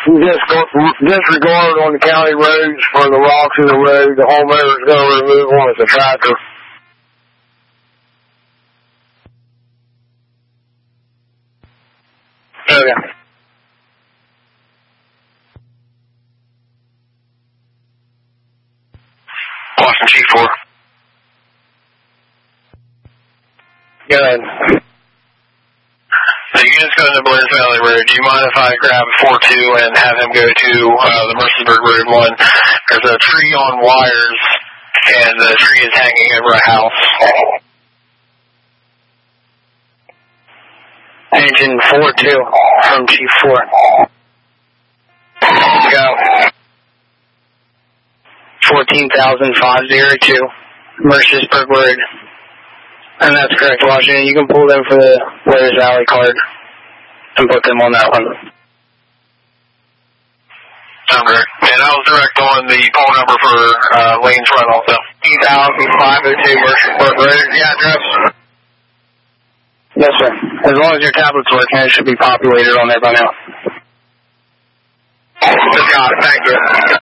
disregard on the county roads for the rocks in the road. The homeowner's going to remove them with a tractor. Okay. Boston G4. Go ahead. The unit's going to Blaze Valley Road. Do you mind if I grab 4-2 and have him go to the Mercersburg Road 1? There's a tree on wires, and the tree is hanging over a house. Engine 4-2 from G4. Go. 14,502, Mercersburg Road. And that's correct, Washington. You can pull them for the Blaze Valley card and put them on that one. Sound great. And I was direct on the phone number for Lane's Run also. 14,502, Mercersburg Road. Yeah, address. Yes, sir. As long as your tablet's working, it should be populated on there by now. Just got it. Thank you.